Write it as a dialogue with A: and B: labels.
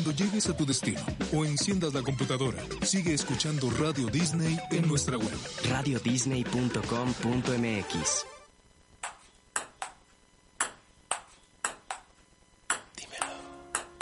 A: Cuando llegues a tu destino o enciendas la computadora, sigue escuchando Radio Disney en nuestra web.
B: radiodisney.com.mx